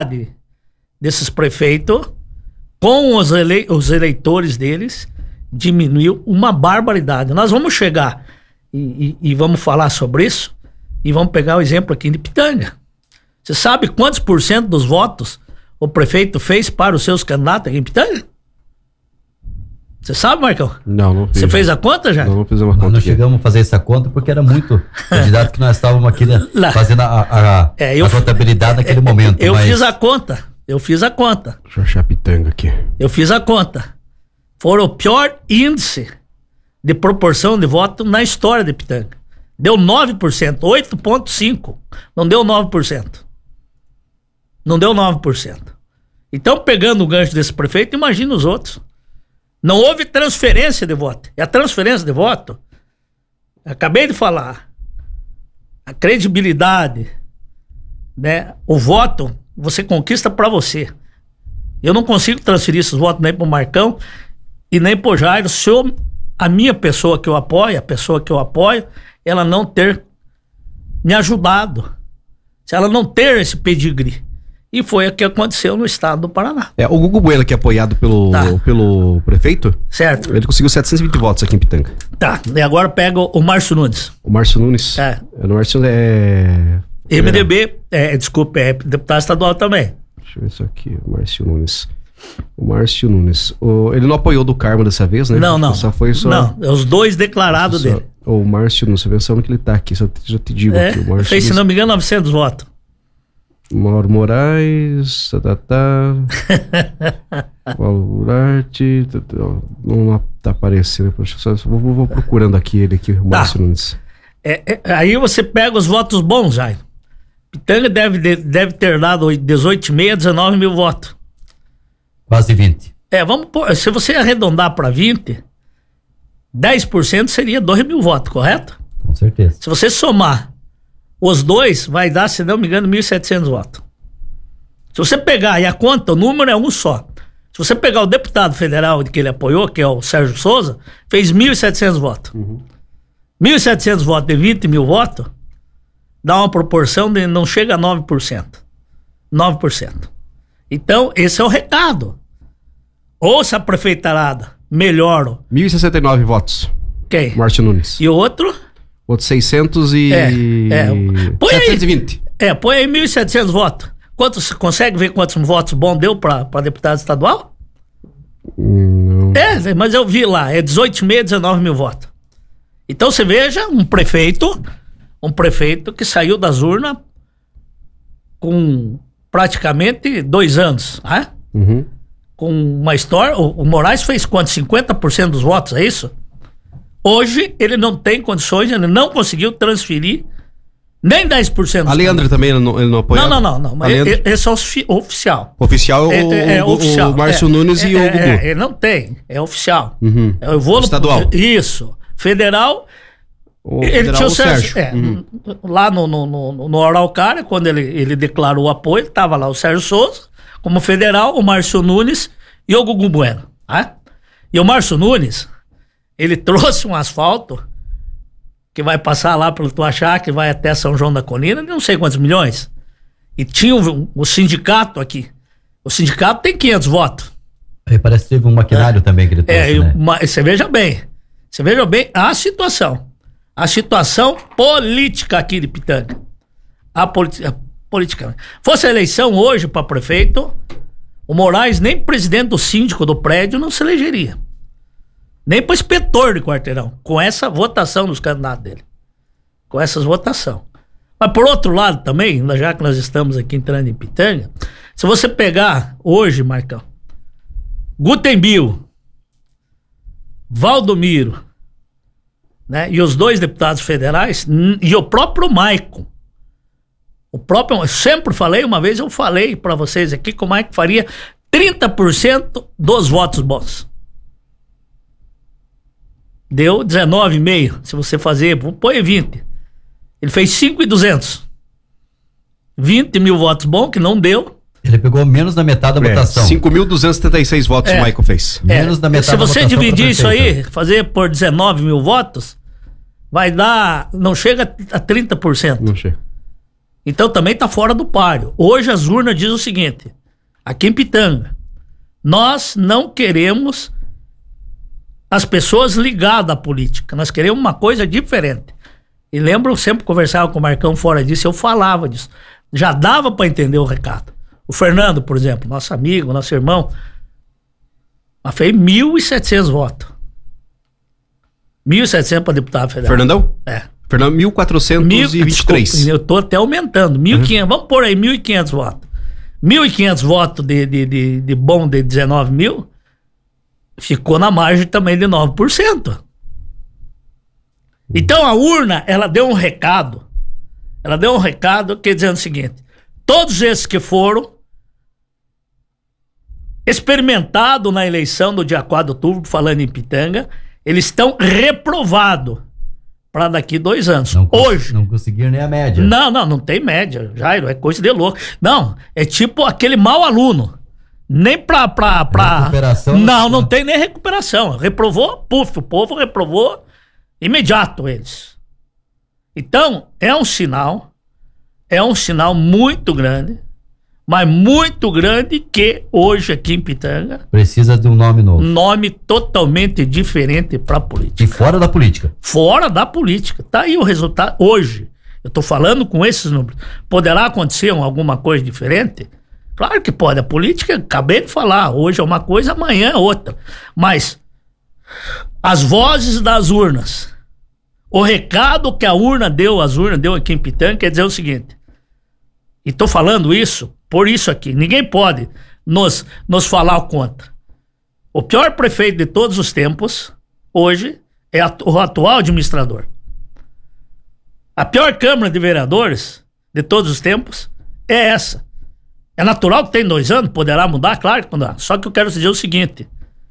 desses prefeitos com os eleitores deles diminuiu uma barbaridade. Nós vamos chegar e vamos falar sobre isso e vamos pegar o exemplo aqui de Pitanga. Você sabe quantos % dos votos o prefeito fez para os seus candidatos aqui em Pitanga? Você sabe, Marcão? Não fiz. Você fez a conta já? Não fiz uma conta. Não chegamos a fazer essa conta porque era muito candidato que nós estávamos aqui, né, fazendo a contabilidade naquele momento. Eu fiz a conta. Deixa eu achar Pitanga aqui. Eu fiz a conta. Foi o pior índice de proporção de voto na história de Pitanga. Deu 9%, 8,5%. Não deu 9%. Não deu 9%. Então, pegando o gancho desse prefeito, imagina os outros. Não houve transferência de voto. E a transferência de voto, acabei de falar, a credibilidade, né? O voto, você conquista para você. Eu não consigo transferir esses votos nem pro Marcão e nem pro Jairo se a minha pessoa que eu apoio, ela não ter me ajudado. Se ela não ter esse pedigree. E foi o que aconteceu no estado do Paraná. O Gugu Bueno, que é apoiado pelo prefeito, certo? Ele conseguiu 720 votos aqui em Pitanga. Tá, e agora pega o Márcio Nunes. O Márcio Nunes? O Márcio é... MDB, desculpa, é deputado estadual também. Deixa eu ver isso aqui, o Márcio Nunes. Ele não apoiou do Carmo dessa vez, né? Não. Não, é os dois declarados dele. O Márcio Nunes, você vê que ele tá aqui, já te digo aqui. O Márcio fez, se não me engano, 900 votos. Mauro Moraes, Paulo Arte, não tá aparecendo. Vou procurando aqui ele aqui, o Márcio Nunes. Aí você pega os votos bons, Jair. Pitanga deve ter dado 18,5, 19 mil votos. Quase 20. Se você arredondar para 20, 10% seria 2 mil votos, correto? Com certeza. Se você somar os dois, vai dar, se não me engano, 1.700 votos. Se você pegar, e a conta, o número é um só. Se você pegar o deputado federal que ele apoiou, que é o Sérgio Souza, fez 1.700 votos. 1.700 votos de 20 mil votos, dá uma proporção de não chega a 9%. 9%. Então, esse é o recado. Ouça a prefeitarada, melhora. 1.069 votos. Quem? Márcio Nunes. E o outro? Outro 600 e... Põe 720. Põe aí 1.700 votos. Você consegue ver quantos votos bons deu para deputado estadual? Não. Mas eu vi lá, 18,5, 19 mil votos. Então você veja um prefeito que saiu das urnas com praticamente 2 anos, né? Com uma história, o Moraes fez quanto? 50% dos votos, é isso? Hoje ele não tem condições, ele não conseguiu transferir nem 10%. A Leandro também ele não apoia? Não. Mas esse é o oficial. Oficial é oficial. O Márcio Nunes e o Gugu. Ele não tem, é oficial. Eu vou estadual. Isso. Federal. Ele tinha o Sérgio. Lá no Araucária, quando ele declarou o apoio, estava lá o Sérgio Souza, como federal, o Márcio Nunes e o Gugu Bueno. Né? E o Márcio Nunes, ele trouxe um asfalto que vai passar lá pelo Tuaxá, que vai até São João da Colina, de não sei quantos milhões. E tinha o sindicato aqui. O sindicato tem 500 votos. Aí parece que teve um maquinário também que ele trouxe, né? Você veja bem a situação. A situação política aqui de Pitanga. Politicamente. Fosse a eleição hoje para prefeito, o Moraes nem presidente do síndico do prédio não se elegeria. Nem para inspetor de quarteirão, com essa votação dos candidatos dele. Com essas votações. Mas por outro lado também, já que nós estamos aqui entrando em Pitanga, se você pegar hoje, Marcão, Gutenbil, Valdomiro, né, e os 2 deputados federais, e o próprio Maicon, eu sempre falei, uma vez eu falei para vocês aqui que o Maicon faria 30% dos votos bons. Deu 19,5. Se você fazer, põe 20. Ele fez 5.200. 20 mil votos bons, que não deu. Ele pegou menos da metade da votação. 5.276 votos o Michael fez. Menos da metade da votação. Se você dividir isso aí, fazer por 19 mil votos, vai dar, não chega a 30%. Não chega. Então também está fora do páreo. Hoje as urnas dizem o seguinte, aqui em Pitanga, nós não queremos as pessoas ligadas à política, nós queremos uma coisa diferente. E lembro, eu sempre conversava com o Marcão fora disso, eu falava disso. Já dava para entender o recado. O Fernando, por exemplo, nosso amigo, nosso irmão, mas fez 1.700 votos. 1.700 para deputado federal. Fernandão? É. Fernando, 1.423. Desculpa, eu tô até aumentando. 1.500, vamos pôr aí 1.500 votos. 1.500 votos de bom de 19 mil, ficou na margem também de 9%. Então a urna, ela deu um recado. Ela deu um recado que dizendo o seguinte: todos esses que foram experimentados na eleição do dia 4 de outubro, falando em Pitanga, eles estão reprovados para daqui 2 anos. Hoje. Não conseguiram nem a média. Não tem média, Jairo, é coisa de louco. Não, é tipo aquele mau aluno. Nem pra recuperação. Não tem nem recuperação. Reprovou, puf, o povo reprovou imediato eles. Então, é um sinal muito grande, mas muito grande, que hoje aqui em Pitanga precisa de um nome novo. Nome totalmente diferente para a política. E fora da política. Fora da política. Tá aí o resultado. Hoje, eu tô falando com esses números. Poderá acontecer alguma coisa diferente? Claro que pode. A política, acabei de falar, hoje é uma coisa, amanhã é outra. Mas as vozes das urnas, o recado que as urnas deu aqui em Pitanga, quer dizer o seguinte, e tô falando isso por isso aqui, ninguém pode nos falar o contra. O pior prefeito de todos os tempos, hoje, é o atual administrador. A pior Câmara de Vereadores de todos os tempos é essa. É natural que tem 2 anos, poderá mudar, claro que poderá. Só que eu quero dizer o seguinte: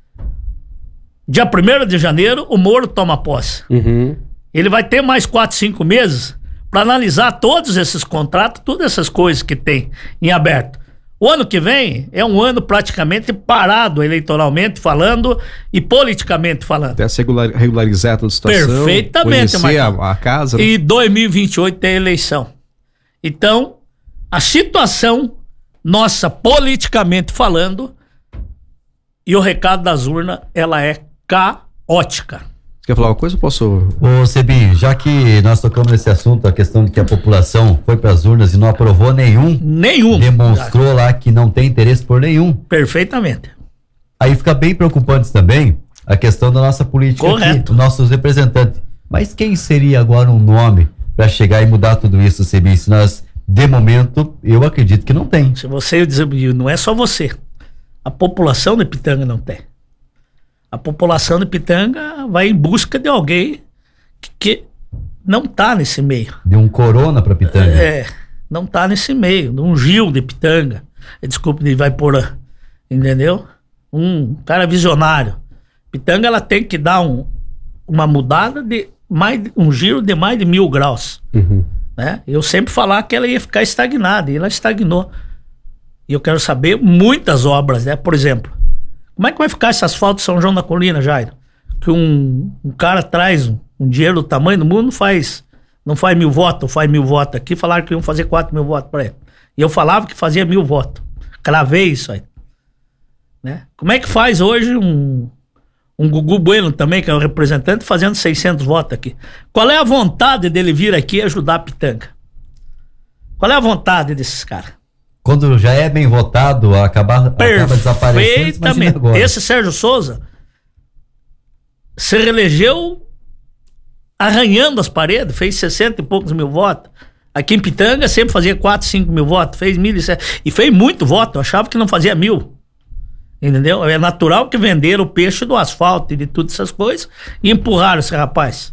dia 1º de janeiro, o Moro toma posse. Ele vai ter mais 4, 5 meses para analisar todos esses contratos, todas essas coisas que tem em aberto. O ano que vem é um ano praticamente parado eleitoralmente falando e politicamente falando. Até se regularizar toda a situação. Perfeitamente, conhecer a casa. Né? E 2028 tem eleição. Então, a situação nossa, politicamente falando, e o recado das urnas, ela é caótica. Quer falar uma coisa ou posso? Ô Sebinho, já que nós tocamos nesse assunto, a questão de que a população foi para as urnas e não aprovou nenhum, demonstrou lá que não tem interesse por nenhum. Perfeitamente. Aí fica bem preocupante também a questão da nossa política aqui, dos nossos representantes. Mas quem seria agora um nome para chegar e mudar tudo isso, Sebinho? Se nós, de momento, eu acredito que não tem. Se você dizer, não é só você. A população de Pitanga não tem. A população de Pitanga vai em busca de alguém que não tá nesse meio. De um corona para Pitanga. Não tá nesse meio. De um Gil de Pitanga. Desculpe, ele vai por... Entendeu? Um cara visionário. Pitanga, ela tem que dar uma mudada de um giro de mais de 1000 graus. Né? Eu sempre falar que ela ia ficar estagnada, e ela estagnou. E eu quero saber muitas obras, né? Por exemplo, como é que vai ficar esse asfalto de São João da Colina, Jairo? Que um cara traz um dinheiro do tamanho do mundo, não faz 1000 votos, ou faz 1000 votos aqui, falaram que iam fazer 4.000 votos para ele. E eu falava que fazia 1000 votos. Cravei isso aí. Né? Como é que faz hoje um Gugu Bueno também, que é um representante, fazendo 600 votos aqui? Qual é a vontade dele vir aqui e ajudar a Pitanga? Qual é a vontade desses caras? Quando já é bem votado, acaba desaparecendo. Perfeitamente. Esse Sérgio Souza se reelegeu arranhando as paredes, fez 60 e poucos mil votos. Aqui em Pitanga sempre fazia 4, 5 mil votos, fez 1.700. E fez muito voto, eu achava que não fazia 1000. Entendeu? É natural que venderam o peixe do asfalto e de todas essas coisas e empurraram esse rapaz.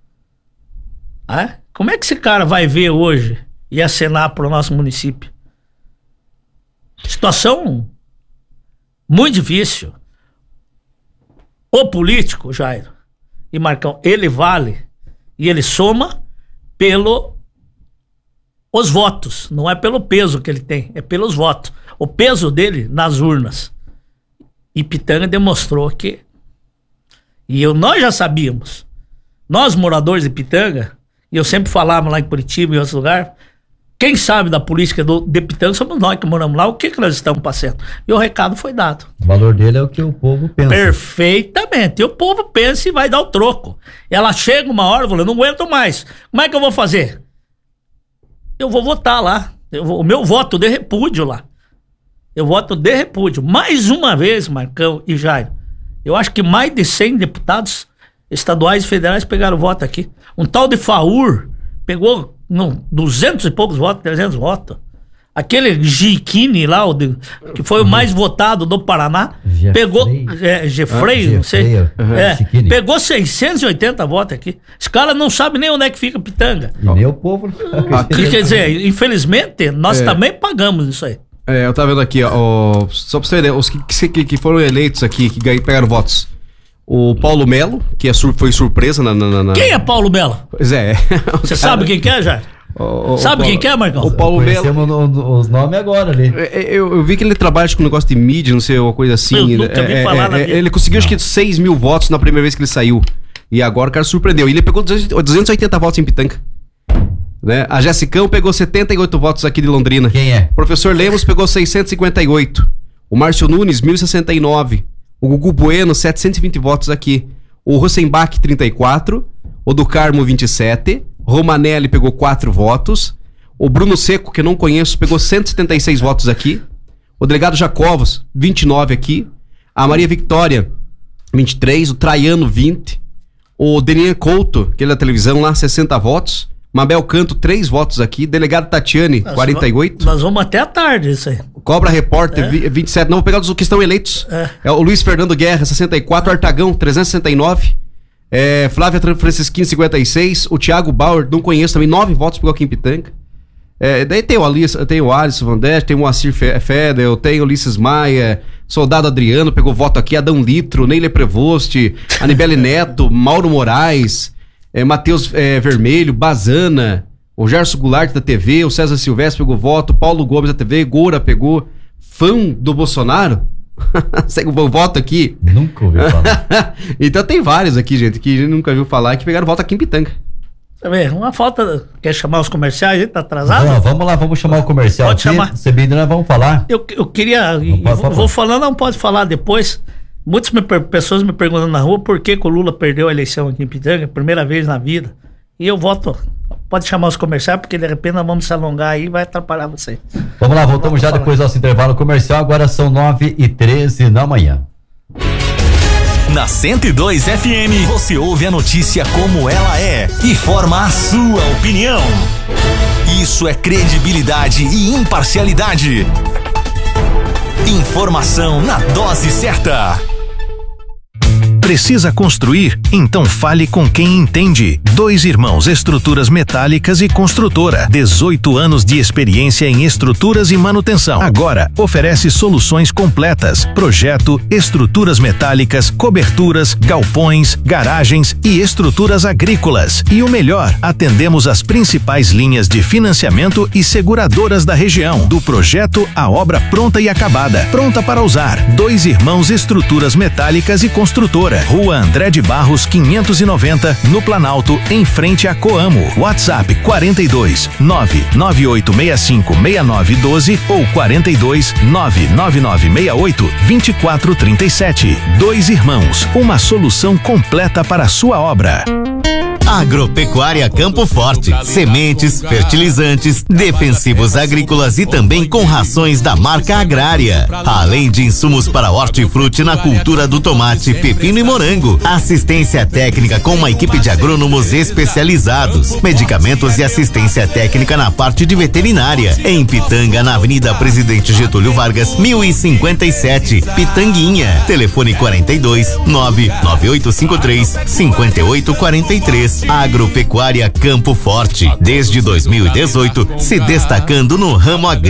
Como é que esse cara vai ver hoje e acenar para o nosso município? Situação muito difícil. O político, Jairo e Marcão, ele vale e ele soma os votos, não é pelo peso que ele tem, é pelos votos. O peso dele nas urnas. E Pitanga demonstrou que... nós já sabíamos. Nós, moradores de Pitanga, e eu sempre falava lá em Curitiba e em outros lugares, Quem sabe da política de Pitanga somos nós que moramos lá, o que nós estamos passando. E o recado foi dado. O valor dele é o que o povo pensa. Perfeitamente. E o povo pensa e vai dar o troco. Ela chega uma hora e fala, eu não aguento mais. Como é que eu vou fazer? Eu vou votar lá. O meu voto de repúdio lá. Eu voto de repúdio. Mais uma vez, Marcão e Jairo, eu acho que mais de 100 deputados estaduais e federais pegaram voto aqui. Um tal de Faur pegou 200 e poucos votos, 300 votos. Aquele Giquini lá, que foi o mais votado do Paraná, pegou. Jeffrey, não sei. Pegou 680 votos aqui. Os caras não sabem nem onde é que fica Pitanga. E nem o povo. Quer dizer, infelizmente, nós também pagamos isso aí. Eu tava vendo aqui, ó, só pra você ver, os que foram eleitos aqui, que pegaram votos. O Paulo Melo, que foi surpresa na... Quem é Paulo Melo? Pois é. Você sabe quem que é, Jair? Sabe quem que é, Marcão? O Paulo Melo. Conhecemos os nomes agora ali. Eu vi que ele trabalha com um negócio de mídia, não sei, uma coisa assim. Eu nunca vi falar na vida. Ele conseguiu acho que 6 mil votos na primeira vez que ele saiu. E agora o cara surpreendeu. E ele pegou 280 votos em Pitanga. Né? A Jessicão pegou 78 votos aqui de Londrina. Quem é? O professor Lemos pegou 658. O Márcio Nunes, 1069. O Gugu Bueno, 720 votos aqui. O Rosenbach, 34. O do Carmo, 27. Romanelli pegou 4 votos. O Bruno Seco, que eu não conheço, pegou 176 votos aqui. O delegado Jacovos, 29 aqui. A Maria Victória, 23. O Traiano, 20. O Denian Couto, que é da televisão lá, 60 votos. Mabel Canto, 3 votos aqui. Delegado Tatiane, 48. Nós vamos até a tarde, isso aí. Cobra Repórter, 27. Não, vou pegar os que estão eleitos. É o Luiz Fernando Guerra, 64. O Artagão, 369. Flávia Francisquini, 56. O Thiago Bauer, não conheço também, 9 votos pegou aqui em Pitanga. Daí tem o Alisson Van Der, tem o Moacir Fedel, tem o Ulisses Maia, Soldado Adriano pegou voto aqui, Adão Litro, Neile Prevost, Anibele Neto, Mauro Moraes, Matheus Vermelho, Bazana, o Gerson Goulart da TV, o César Silvestre pegou voto, Paulo Gomes da TV, Goura pegou, fã do Bolsonaro. Segue o voto aqui. Nunca ouvi falar. Então tem vários aqui, gente, que a gente nunca viu falar, que pegaram voto aqui em Pitanga. Uma falta. Quer chamar os comerciais? Ele tá atrasado? Não, vamos lá, vamos chamar o comercial. Pode chamar. Nós vamos falar. Eu queria. Vou falar, não pode falar depois. Muitas pessoas me perguntando na rua por que o Lula perdeu a eleição aqui em Pitanga, primeira vez na vida. E eu voto. Pode chamar os comerciais, porque de repente nós vamos se alongar aí e vai atrapalhar você. Vamos lá, voltamos já depois do nosso intervalo comercial. Agora são 9h13 da manhã. Na 102 FM, você ouve a notícia como ela é e forma a sua opinião. Isso é credibilidade e imparcialidade. Informação na dose certa. Precisa construir? Então fale com quem entende. 2 Irmãos Estruturas Metálicas e Construtora. 18 anos de experiência em estruturas e manutenção. Agora oferece soluções completas. Projeto, estruturas metálicas, coberturas, galpões, garagens e estruturas agrícolas. E o melhor, atendemos as principais linhas de financiamento e seguradoras da região. Do projeto à obra pronta e acabada. Pronta para usar. 2 Irmãos Estruturas Metálicas e Construtora. Rua André de Barros 590, no Planalto, em frente a Coamo. WhatsApp 42 99865 6912 ou 42 99968 2437. 2 Irmãos, uma solução completa para a sua obra. Agropecuária Campo Forte, sementes, fertilizantes, defensivos agrícolas e também com rações da marca Agrária. Além de insumos para hortifruti na cultura do tomate, pepino e morango. Assistência técnica com uma equipe de agrônomos especializados. Medicamentos e assistência técnica na parte de veterinária. Em Pitanga, na Avenida Presidente Getúlio Vargas, 1057, Pitanguinha. Telefone 42 99853 5843. Agropecuária Campo Forte, desde 2018, se destacando no ramo agrícola.